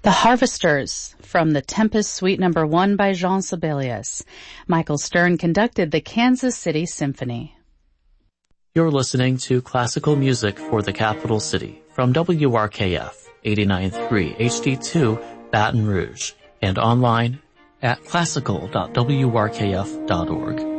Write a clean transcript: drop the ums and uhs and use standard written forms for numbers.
The Harvesters from The Tempest Suite No. 1 by Jean Sibelius. Michael Stern conducted the Kansas City Symphony. You're listening to classical music for the capital city from WRKF 89.3 HD2 Baton Rouge and online at classical.wrkf.org.